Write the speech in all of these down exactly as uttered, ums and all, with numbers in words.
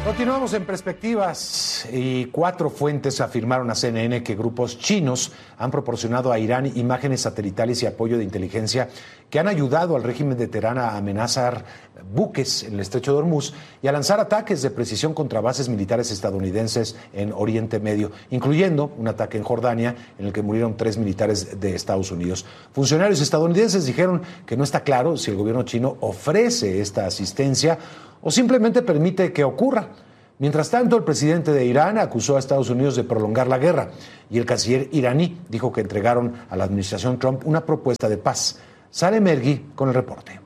Continuamos en Perspectivas y cuatro fuentes afirmaron a C N N que grupos chinos han proporcionado a Irán imágenes satelitales y apoyo de inteligencia que han ayudado al régimen de Teherán a amenazar buques en el estrecho de Hormuz y a lanzar ataques de precisión contra bases militares estadounidenses en Oriente Medio, incluyendo un ataque en Jordania en el que murieron tres militares de Estados Unidos. Funcionarios estadounidenses dijeron que no está claro si el gobierno chino ofrece esta asistencia o simplemente permite que ocurra. Mientras tanto, el presidente de Irán acusó a Estados Unidos de prolongar la guerra y el canciller iraní dijo que entregaron a la administración Trump una propuesta de paz. Saleh Mergui con el reporte.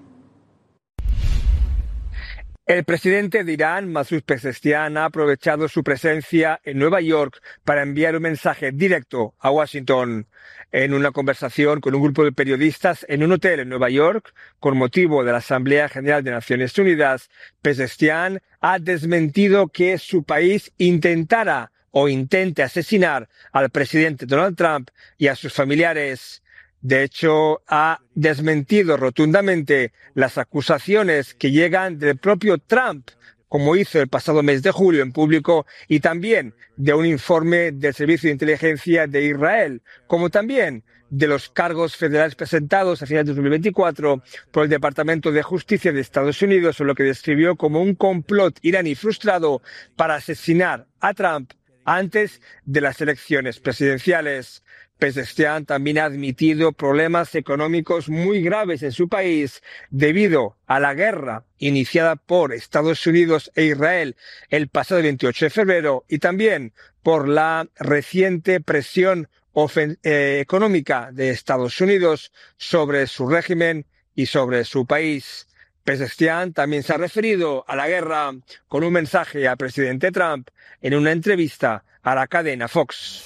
El presidente de Irán, Masoud Pezeshkian, ha aprovechado su presencia en Nueva York para enviar un mensaje directo a Washington. En una conversación con un grupo de periodistas en un hotel en Nueva York, con motivo de la Asamblea General de Naciones Unidas, Pezeshkian ha desmentido que su país intentara o intente asesinar al presidente Donald Trump y a sus familiares. De hecho, ha desmentido rotundamente las acusaciones que llegan del propio Trump, como hizo el pasado mes de julio en público, y también de un informe del Servicio de Inteligencia de Israel, como también de los cargos federales presentados a finales de dos mil veinticuatro por el Departamento de Justicia de Estados Unidos, sobre lo que describió como un complot iraní frustrado para asesinar a Trump antes de las elecciones presidenciales. Pezeshkian también ha admitido problemas económicos muy graves en su país debido a la guerra iniciada por Estados Unidos e Israel el pasado veintiocho de febrero y también por la reciente presión ofen- eh, económica de Estados Unidos sobre su régimen y sobre su país. Pezeshkian también se ha referido a la guerra con un mensaje al presidente Trump en una entrevista a la cadena Fox.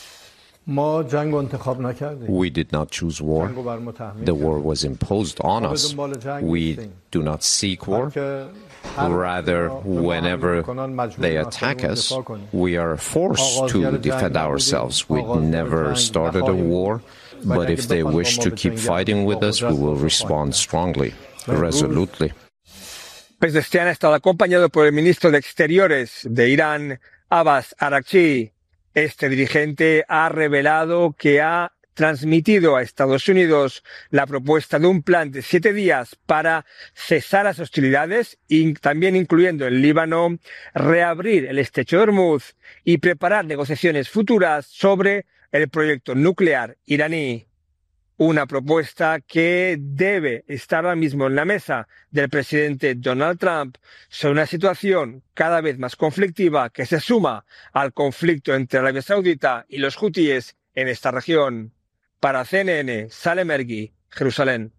We did not choose war. The war was imposed on us. We do not seek war. Rather, whenever they attack us, we are forced to defend ourselves. We never started a war, but if they wish to keep fighting with us, we will respond strongly, resolutely. Pezeshkian ha estado acompañado por el ministro de Exteriores de Irán, Abbas Araghchi. Este dirigente ha revelado que ha transmitido a Estados Unidos la propuesta de un plan de siete días para cesar las hostilidades, y también incluyendo el Líbano, reabrir el estrecho de Hormuz y preparar negociaciones futuras sobre el proyecto nuclear iraní. Una propuesta que debe estar ahora mismo en la mesa del presidente Donald Trump sobre una situación cada vez más conflictiva que se suma al conflicto entre Arabia Saudita y los hutíes en esta región. Para C N N, Saleh Mergui, Jerusalén.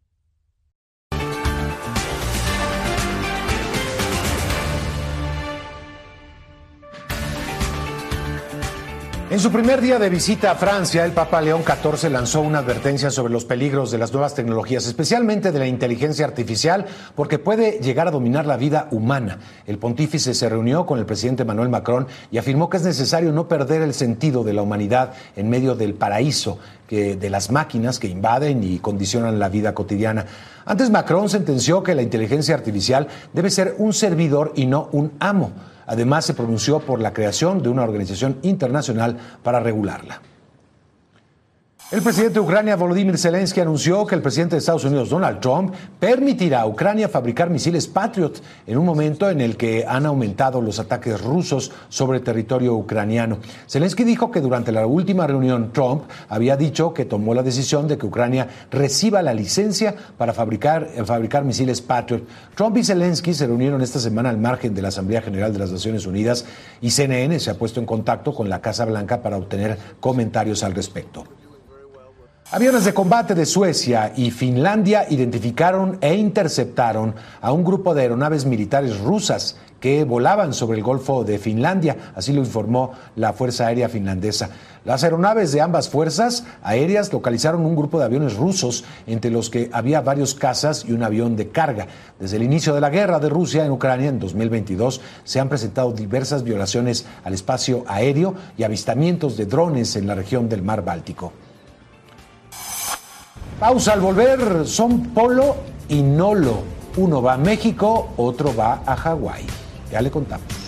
En su primer día de visita a Francia, el Papa León catorce lanzó una advertencia sobre los peligros de las nuevas tecnologías, especialmente de la inteligencia artificial, porque puede llegar a dominar la vida humana. El pontífice se reunió con el presidente Emmanuel Macron y afirmó que es necesario no perder el sentido de la humanidad en medio del paraíso que, de las máquinas que invaden y condicionan la vida cotidiana. Antes, Macron sentenció que la inteligencia artificial debe ser un servidor y no un amo. Además, se pronunció por la creación de una organización internacional para regularla. El presidente de Ucrania, Volodymyr Zelensky, anunció que el presidente de Estados Unidos, Donald Trump, permitirá a Ucrania fabricar misiles Patriot en un momento en el que han aumentado los ataques rusos sobre territorio ucraniano. Zelensky dijo que durante la última reunión Trump había dicho que tomó la decisión de que Ucrania reciba la licencia para fabricar, fabricar misiles Patriot. Trump y Zelensky se reunieron esta semana al margen de la Asamblea General de las Naciones Unidas y C N N se ha puesto en contacto con la Casa Blanca para obtener comentarios al respecto. Aviones de combate de Suecia y Finlandia identificaron e interceptaron a un grupo de aeronaves militares rusas que volaban sobre el Golfo de Finlandia, así lo informó la Fuerza Aérea Finlandesa. Las aeronaves de ambas fuerzas aéreas localizaron un grupo de aviones rusos, entre los que había varios cazas y un avión de carga. Desde el inicio de la guerra de Rusia en Ucrania en dos mil veintidós se han presentado diversas violaciones al espacio aéreo y avistamientos de drones en la región del Mar Báltico. Pausa. Al volver, son Polo y Nolo. Uno va a México, otro va a Hawái. Ya le contamos.